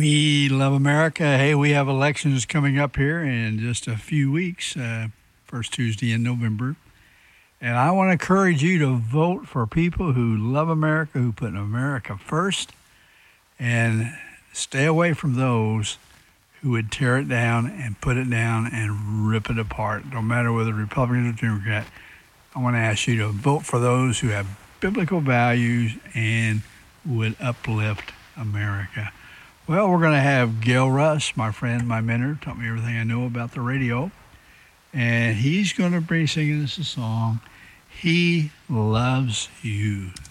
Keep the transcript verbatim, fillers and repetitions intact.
We love America. Hey, we have elections coming up here in just a few weeks, uh, first Tuesday in November. And I want to encourage you to vote for people who love America, who put America first, and stay away from those who would tear it down and put it down and rip it apart, no matter whether Republican or Democrat. I want to ask you to vote for those who have biblical values and would uplift America. Well, we're going to have Gail Russ, my friend, my mentor, taught me everything I know about the radio. And he's going to be singing us a song, He Loves You.